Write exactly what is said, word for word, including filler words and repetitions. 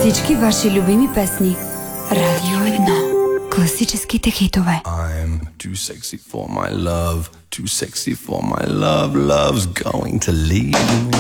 Всички ваши любими песни. Радио едно. Класическите хитове. I'm too sexy for my love, too sexy for my love, love's going to leave me.